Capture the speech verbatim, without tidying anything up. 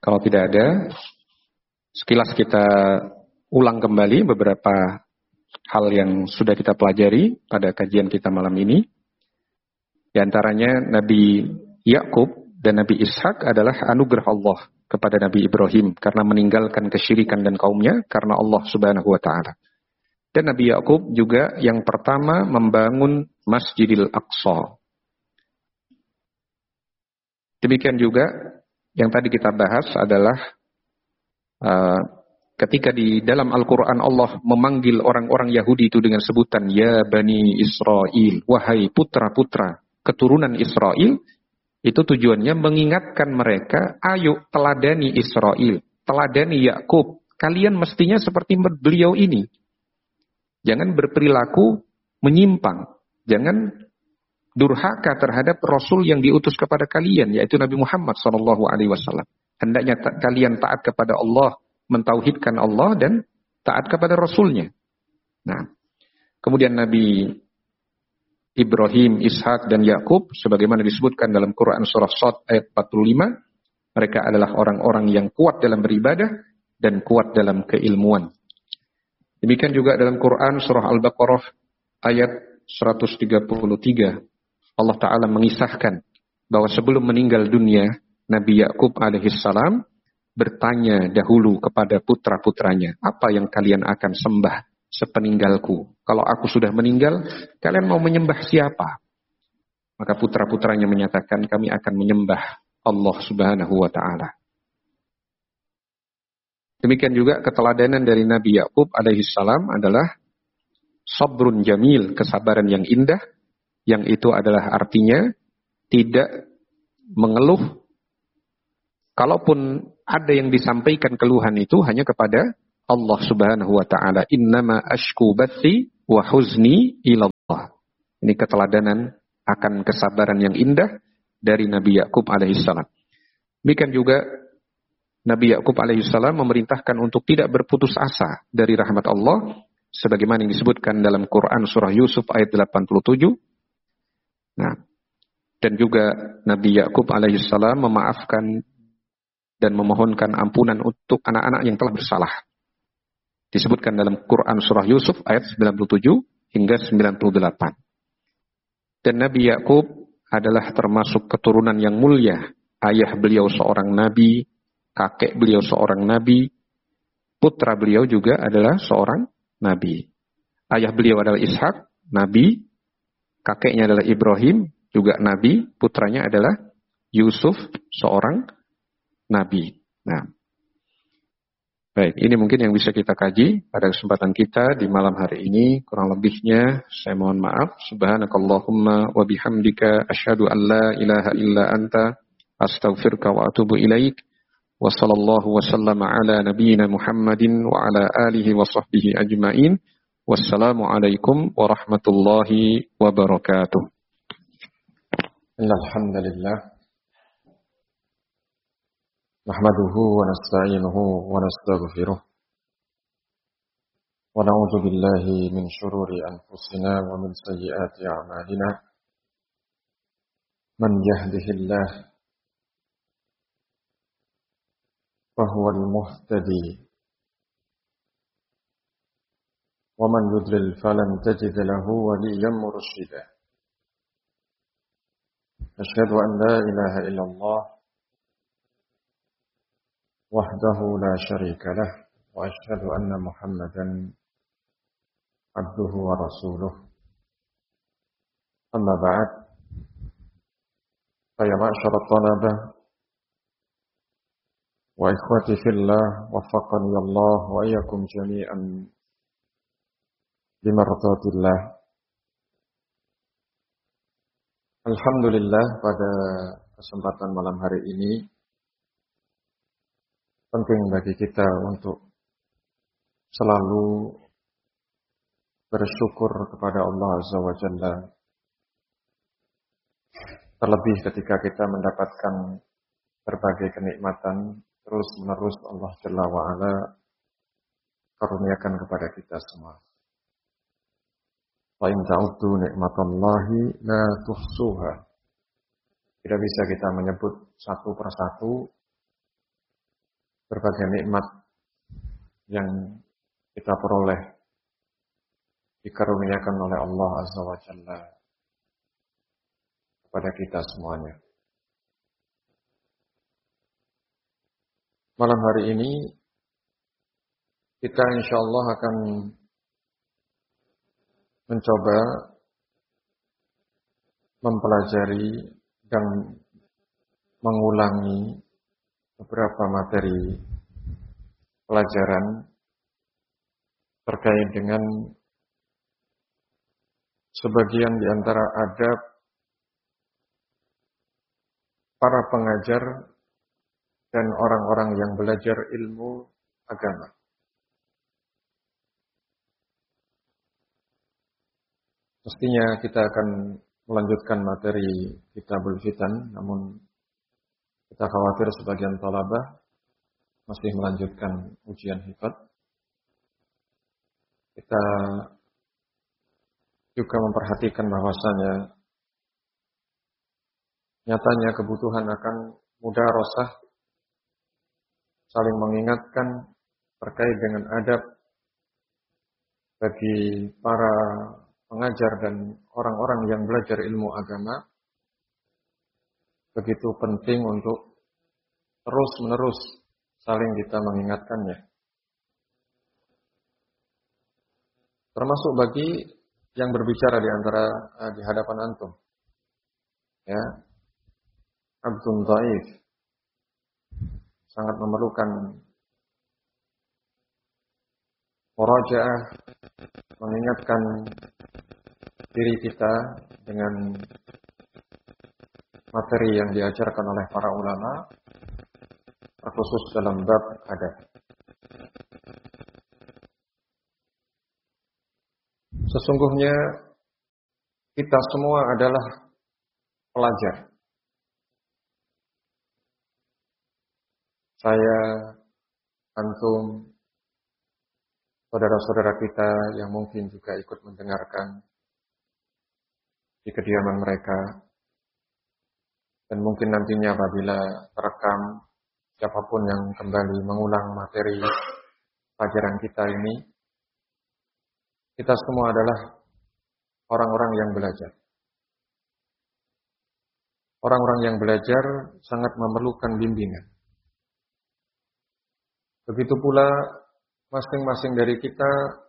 Kalau tidak ada, sekilas kita ulang kembali beberapa hal yang sudah kita pelajari pada kajian kita malam ini. Di antaranya Nabi Yakub dan Nabi Ishak adalah anugerah Allah kepada Nabi Ibrahim karena meninggalkan kesyirikan dan kaumnya karena Allah Subhanahu wa taala. Dan Nabi Yakub juga yang pertama membangun Masjidil Aqsa. Demikian juga yang tadi kita bahas adalah uh, ketika di dalam Al-Quran Allah memanggil orang-orang Yahudi itu dengan sebutan Ya Bani Israel, wahai putra-putra keturunan Israel, itu tujuannya mengingatkan mereka, ayo teladani Israel, teladani Yakub, kalian mestinya seperti beliau ini. Jangan berperilaku menyimpang, jangan durhaka terhadap Rasul yang diutus kepada kalian, yaitu Nabi Muhammad shallallahu alaihi wasallam. Hendaknya ta- kalian taat kepada Allah, mentauhidkan Allah dan taat kepada Rasulnya. Nah, kemudian Nabi Ibrahim, Ishak dan Yakub, sebagaimana disebutkan dalam Quran surah Shad ayat empat puluh lima, mereka adalah orang-orang yang kuat dalam beribadah dan kuat dalam keilmuan. Demikian juga dalam Quran surah Al-Baqarah ayat seratus tiga puluh tiga. Allah Ta'ala mengisahkan bahwa sebelum meninggal dunia, Nabi Yakub alaihissalam bertanya dahulu kepada putra-putranya, apa yang kalian akan sembah sepeninggalku? Kalau aku sudah meninggal, kalian mau menyembah siapa? Maka putra-putranya menyatakan, kami akan menyembah Allah Subhanahu wa Ta'ala. Demikian juga keteladanan dari Nabi Yakub alaihissalam adalah sabrun jamil, kesabaran yang indah, yang itu adalah artinya tidak mengeluh. Kalaupun ada yang disampaikan keluhan itu hanya kepada Allah Subhanahu wa taala. Innama ashku bathi wa huzni ilallah. Ini keteladanan akan kesabaran yang indah dari Nabi Yakub alaihissalam. Demikian juga Nabi Yakub alaihissalam memerintahkan untuk tidak berputus asa dari rahmat Allah, sebagaimana yang disebutkan dalam Quran surah Yusuf ayat delapan puluh tujuh. Nah, dan juga Nabi Yakub alaihissalam memaafkan dan memohonkan ampunan untuk anak-anak yang telah bersalah. Disebutkan dalam Quran surah Yusuf ayat sembilan puluh tujuh hingga sembilan puluh delapan. Dan Nabi Yakub adalah termasuk keturunan yang mulia. Ayah beliau seorang nabi, kakek beliau seorang nabi, putra beliau juga adalah seorang nabi. Ayah beliau adalah Ishak, nabi. Kakeknya adalah Ibrahim, juga nabi. Putranya adalah Yusuf, seorang nabi. Nah, baik, ini mungkin yang bisa kita kaji pada kesempatan kita di malam hari ini. Kurang lebihnya saya mohon maaf. Subhanakallahumma wa bihamdika asyhadu an la ilaha illa anta astaghfiruka wa atubu ilaik. Wa sallallahu wa sallama ala nabiyyina Muhammadin wa ala alihi wa sahbihi ajma'in. Wassalamualaikum warahmatullahi wabarakatuh. Alhamdulillah. Nahmaduhu wa nasta'inuhu wa nastaghfiruh. Wa na'udzu billahi min syururi anfusina wa min sayyiati a'malina. Man yahdihillahu fahuwal muhtadi. ومن يضلل فلن تجد له وليا مرشدا أشهد أن لا إله إلا الله وحده لا شريك له وأشهد أن محمدا عبده ورسوله أما بعد فيا معشر الطلبة وإخوتي في الله وفقني الله وإياكم جميعا bimardatillah. Alhamdulillah, pada kesempatan malam hari ini penting bagi kita untuk selalu bersyukur kepada Allah Azza wa Jalla. Terlebih ketika kita mendapatkan berbagai kenikmatan terus menerus Allah Jalla wa Ala karuniakan kepada kita semua. Wa in ta'uddu ni'matallahi la tuhsuha. Tidak bisa kita menyebut satu persatu berbagai nikmat yang kita peroleh dikaruniakan oleh Allah Azza wa Jalla kepada kita semuanya. Malam hari ini kita insya Allah akan mencoba mempelajari dan mengulangi beberapa materi pelajaran terkait dengan sebagian di antara adab para pengajar dan orang-orang yang belajar ilmu agama. Mestinya kita akan melanjutkan materi Kitabul Fitan, namun kita khawatir sebagian talabah masih melanjutkan ujian hifadz. Kita juga memperhatikan bahwasanya nyatanya kebutuhan akan mudarosah, saling mengingatkan terkait dengan adab bagi para pengajar dan orang-orang yang belajar ilmu agama begitu penting untuk terus-menerus saling kita mengingatkannya. Termasuk bagi yang berbicara di antara uh, di hadapan antum. Ya. Abdun dhaif sangat memerlukan murajaah, mengingatkan diri kita dengan materi yang diajarkan oleh para ulama, terkhusus dalam bab adab. Sesungguhnya kita semua adalah pelajar. Saya, antum, saudara-saudara kita yang mungkin juga ikut mendengarkan di kediaman mereka, dan mungkin nantinya apabila terekam, siapapun yang kembali mengulang materi pelajaran kita ini, kita semua adalah orang-orang yang belajar. Orang-orang yang belajar sangat memerlukan bimbingan. Begitu pula masing-masing dari kita